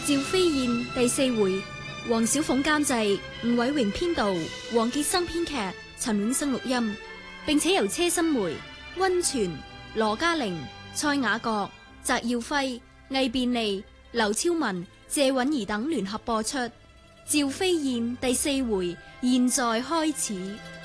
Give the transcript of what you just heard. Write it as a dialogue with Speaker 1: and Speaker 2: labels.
Speaker 1: 趙飛燕第四回，黃小鳳監製，吳偉榮編導，黃傑生編劇，陳永生錄音，並且由車心梅、溫泉、羅嘉玲、蔡雅閣、翟耀輝、魏便利、劉超文、謝韻儀等聯合播出。趙飛燕第四回現在開始。